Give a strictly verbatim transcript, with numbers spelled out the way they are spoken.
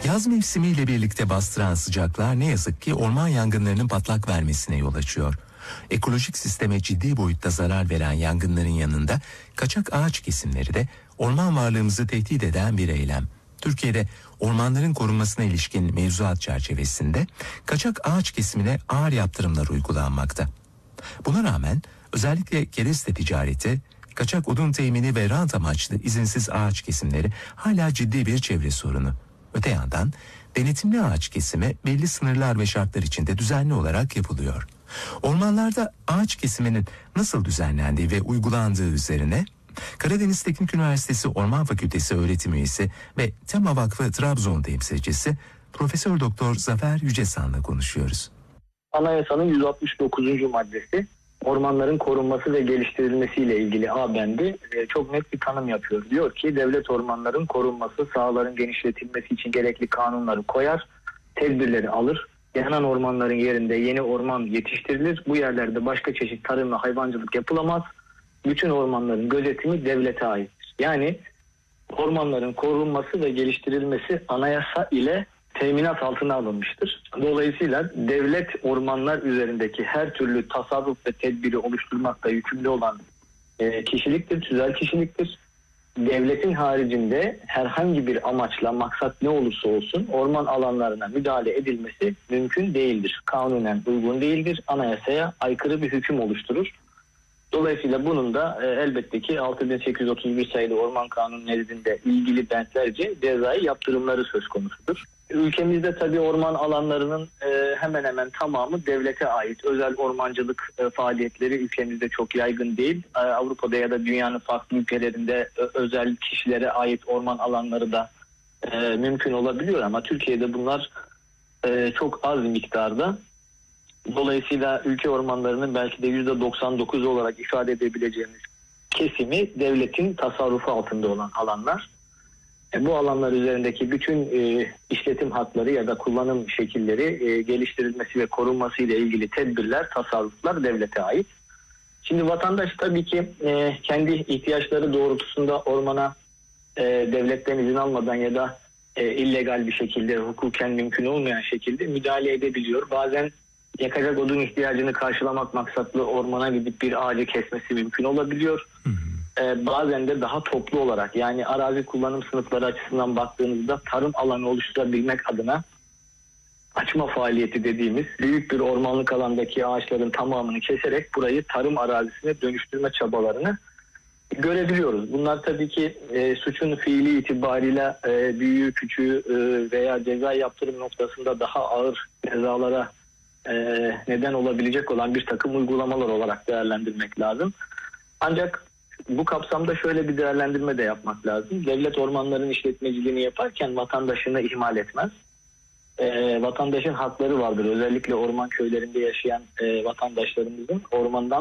Yaz mevsimiyle birlikte bastıran sıcaklar ne yazık ki orman yangınlarının patlak vermesine yol açıyor. Ekolojik sisteme ciddi boyutta zarar veren yangınların yanında kaçak ağaç kesimleri de orman varlığımızı tehdit eden bir eylem. Türkiye'de ormanların korunmasına ilişkin mevzuat çerçevesinde kaçak ağaç kesimine ağır yaptırımlar uygulanmakta. Buna rağmen özellikle kereste ticareti, kaçak odun temini ve rant amaçlı izinsiz ağaç kesimleri hala ciddi bir çevre sorunu. Öte yandan denetimli ağaç kesimi belli sınırlar ve şartlar içinde düzenli olarak yapılıyor. Ormanlarda ağaç kesiminin nasıl düzenlendiği ve uygulandığı üzerine Karadeniz Teknik Üniversitesi Orman Fakültesi öğretim üyesi ve Tema Vakfı Trabzon temsilcisi Profesör Doktor Zafer Yücesan'la konuşuyoruz. Anayasanın yüz altmış dokuzuncu maddesi ormanların korunması ve geliştirilmesiyle ilgili A bendi çok net bir tanım yapıyor. Diyor ki devlet ormanların korunması, sahaların genişletilmesi için gerekli kanunları koyar, tedbirleri alır. Yanan ormanların yerinde yeni orman yetiştirilir. Bu yerlerde başka çeşit tarım ve hayvancılık yapılamaz. Bütün ormanların gözetimi devlete aittir. Yani ormanların korunması ve geliştirilmesi anayasa ile teminat altına alınmıştır. Dolayısıyla devlet ormanlar üzerindeki her türlü tasarruf ve tedbiri oluşturmakta yükümlü olan e, kişiliktir, tüzel kişiliktir. Devletin haricinde herhangi bir amaçla, maksat ne olursa olsun orman alanlarına müdahale edilmesi mümkün değildir. Kanunen uygun değildir. Anayasaya aykırı bir hüküm oluşturur. Dolayısıyla bunun da e, elbette ki altı bin sekiz yüz otuz bir sayılı Orman Kanunu nezdinde ilgili bentlerce cezai yaptırımları söz konusudur. Ülkemizde tabii orman alanlarının e, hemen hemen tamamı devlete ait. Özel ormancılık e, faaliyetleri ülkemizde çok yaygın değil. E, Avrupa'da ya da dünyanın farklı ülkelerinde e, özel kişilere ait orman alanları da e, mümkün olabiliyor ama Türkiye'de bunlar e, çok az miktarda. Dolayısıyla ülke ormanlarının belki de yüzde doksan dokuz olarak ifade edebileceğimiz kesimi devletin tasarrufu altında olan alanlar. E, bu alanlar üzerindeki bütün e, işletim hakları ya da kullanım şekilleri e, geliştirilmesi ve korunması ile ilgili tedbirler, tasarruflar devlete ait. Şimdi vatandaş tabii ki e, kendi ihtiyaçları doğrultusunda ormana e, devletten izin almadan ya da e, illegal bir şekilde, hukuken mümkün olmayan şekilde müdahale edebiliyor. Bazen yakacak odun ihtiyacını karşılamak maksatlı ormana gidip bir ağacı kesmesi mümkün olabiliyor. Hı hı. Ee, bazen de daha toplu olarak, yani arazi kullanım sınıfları açısından baktığınızda tarım alanı oluşturabilmek adına açma faaliyeti dediğimiz büyük bir ormanlık alandaki ağaçların tamamını keserek burayı tarım arazisine dönüştürme çabalarını görebiliyoruz. Bunlar tabii ki e, suçun fiili itibariyle e, büyüğü, küçüğü e, veya ceza yaptırım noktasında daha ağır cezalara Ee, neden olabilecek olan bir takım uygulamalar olarak değerlendirmek lazım. Ancak bu kapsamda şöyle bir değerlendirme de yapmak lazım. Devlet ormanların işletmeciliğini yaparken vatandaşını ihmal etmez. Ee, vatandaşın hakları vardır. Özellikle orman köylerinde yaşayan e, vatandaşlarımızın ormandan